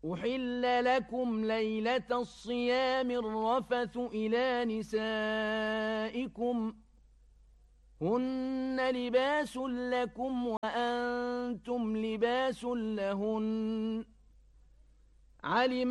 أحل لكم ليلة الصيام الرفث إلى نسائكم هن لباس لكم وأنتم لباس لهن علم